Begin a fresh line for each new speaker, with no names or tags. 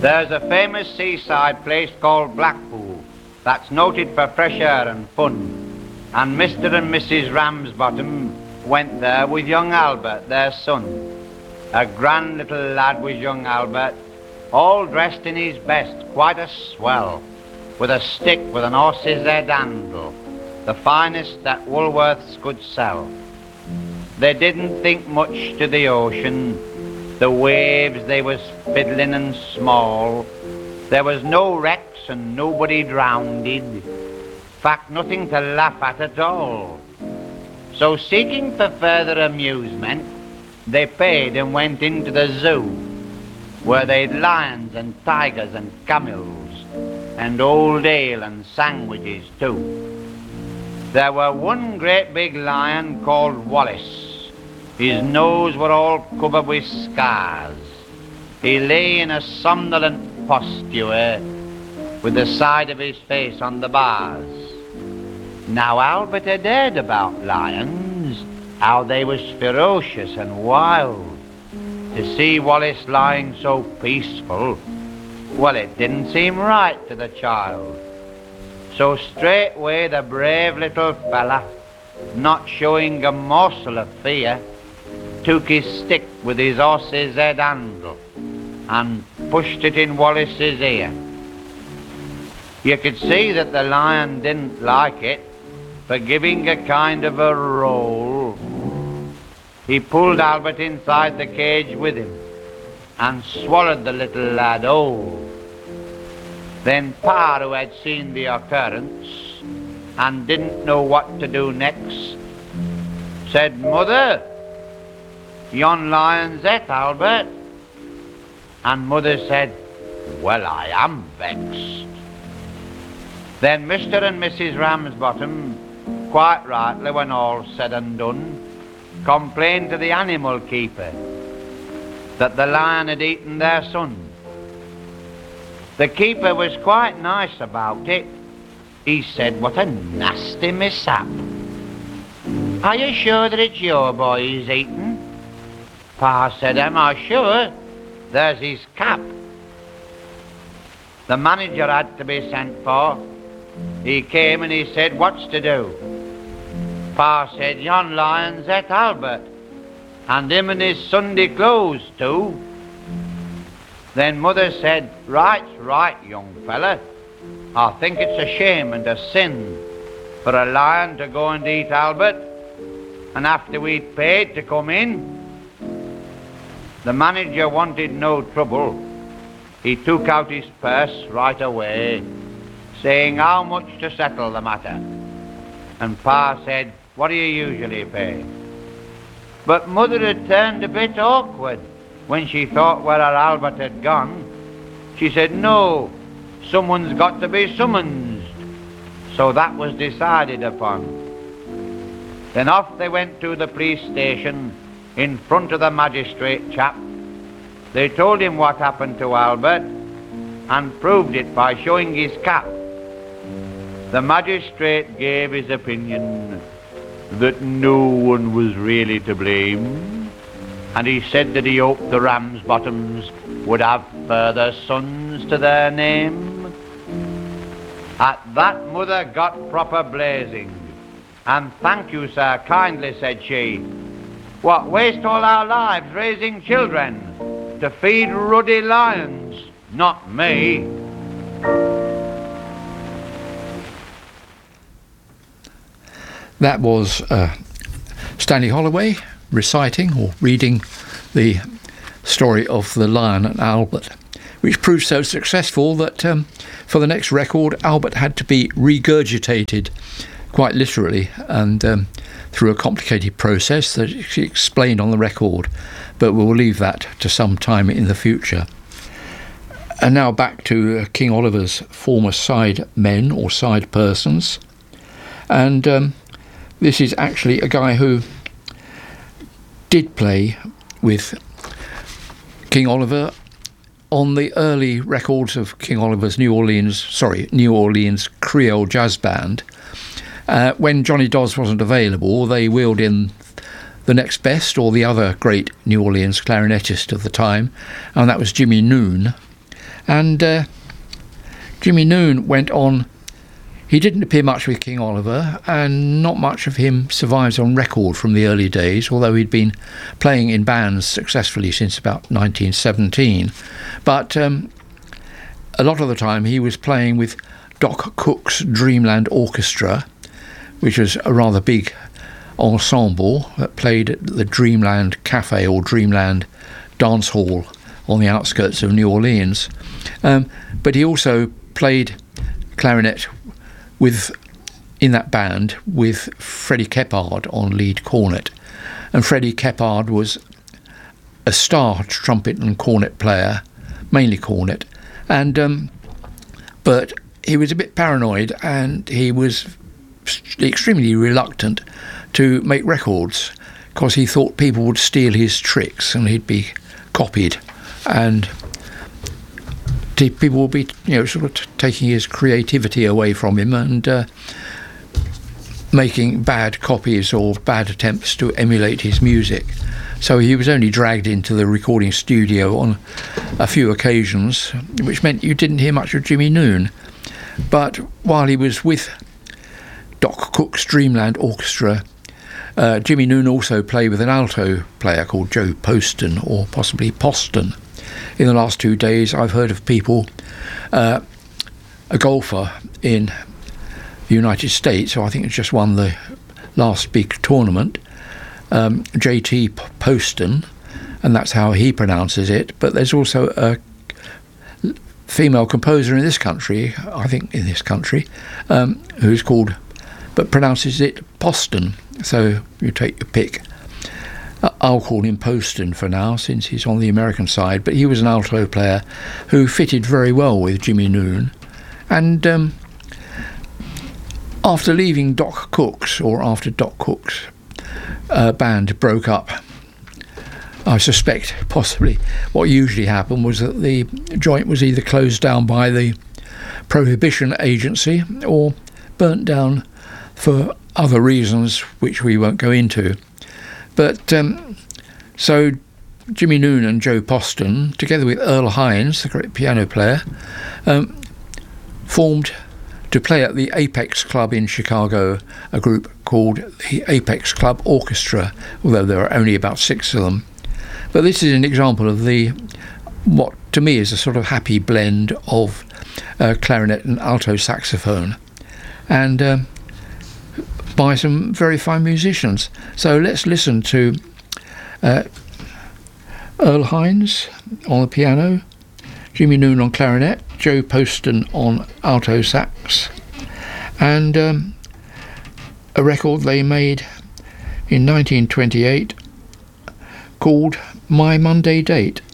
There's a famous seaside place called Blackpool that's noted for fresh air and fun. And Mr. and Mrs. Ramsbottom went there with young Albert, their son. A grand little lad was young Albert, all dressed in his best, quite a swell, with a stick with an horse's head handle, the finest that Woolworths could sell. They didn't think much to the ocean, the waves they was fiddling and small. There was no wrecks and nobody drowned. Fact, nothing to laugh at all. So seeking for further amusement, they paid and went into the zoo, where they'd lions and tigers and camels, and old ale and sandwiches too. There were one great big lion called Wallace. His nose were all covered with scars. He lay in a somnolent posture with the side of his face on the bars. Now Albert had heard about lions, how they was ferocious and wild. To see Wallace lying so peaceful, well, it didn't seem right to the child. So straightway the brave little fella, not showing a morsel of fear, took his stick with his horse's head handle and pushed it in Wallace's ear. You could see that the lion didn't like it, for giving a kind of a roll, he pulled Albert inside the cage with him and swallowed the little lad whole. Then Pa, who had seen the occurrence and didn't know what to do next, said, "Mother, yon lion's et Albert." And Mother said, "Well, I am vexed." Then Mr. and Mrs. Ramsbottom, quite rightly when all's said and done, complained to the animal keeper that the lion had eaten their son. The keeper was quite nice about it. He said, "What a nasty mishap. Are you sure that it's your boy he's eaten?" Pa said, "Am I sure? There's his cap." The manager had to be sent for. He came and he said, "What's to do?" Pa said, "Yon lion's et Albert, and him and his Sunday clothes too." Then Mother said, "Right's right, young fella. I think it's a shame and a sin for a lion to go and eat Albert, and after we'd paid to come in." The manager wanted no trouble. He took out his purse right away, saying how much to settle the matter. And Pa said, "What do you usually pay?" But Mother had turned a bit awkward when she thought where her Albert had gone. She said, "No, someone's got to be summoned." So that was decided upon. Then off they went to the police station in front of the magistrate chap. They told him what happened to Albert and proved it by showing his cap. The magistrate gave his opinion that no one was really to blame, and he said that he hoped the Ramsbottoms would have further sons to their name. At that Mother got proper blazing. "And thank you, sir, kindly," said she. "What, waste all our lives raising children to feed ruddy lions? Not me."
That was Stanley Holloway reciting or reading the story of the lion and Albert, which proved so successful that for the next record Albert had to be regurgitated, quite literally, and through a complicated process that she explained on the record, but we'll leave that to some time in the future. And now back to King Oliver's former side men or side persons, and this is actually a guy who did play with King Oliver on the early records of King Oliver's New Orleans Creole Jazz Band. When Johnny Dodds wasn't available, they wheeled in the next best, or the other great New Orleans clarinetist of the time, and that was Jimmy Noon. And Jimmy Noone went on. He didn't appear much with King Oliver, and not much of him survives on record from the early days, although he'd been playing in bands successfully since about 1917. But a lot of the time he was playing with Doc Cook's Dreamland Orchestra, which was a rather big ensemble that played at the Dreamland Cafe or Dreamland Dance Hall on the outskirts of New Orleans. But he also played clarinet in that band with Freddie Keppard on lead cornet. And Freddie Keppard was a star trumpet and cornet player, mainly cornet, and but he was a bit paranoid, and he was extremely reluctant to make records because he thought people would steal his tricks and he'd be copied, and people would be, sort of taking his creativity away from him and making bad copies or bad attempts to emulate his music. So he was only dragged into the recording studio on a few occasions, which meant you didn't hear much of Jimmy Noone. But while he was with Doc Cook's Dreamland Orchestra, Jimmy Noone also played with an alto player called Joe Poston, or possibly Poston. In the last 2 days, I've heard of people, a golfer in the United States, who I think has just won the last big tournament, J.T. Poston, and that's how he pronounces it. But there's also a female composer in this country, who's called, but pronounces it Poston. So you take your pick. I'll call him Poston for now, since he's on the American side, but he was an alto player who fitted very well with Jimmy Noone. And after leaving Doc Cook's, or after Doc Cook's band broke up, I suspect possibly what usually happened was that the joint was either closed down by the Prohibition Agency or burnt down for other reasons which we won't go into. But so Jimmy Noone and Joe Poston, together with Earl Hines, the great piano player, formed to play at the Apex Club in Chicago, a group called the Apex Club Orchestra, although there are only about 6 of them. But this is an example of what to me is a sort of happy blend of clarinet and alto saxophone, and by some very fine musicians. So let's listen to Earl Hines on the piano, Jimmy Noone on clarinet, Joe Poston on alto sax, and a record they made in 1928 called My Monday Date.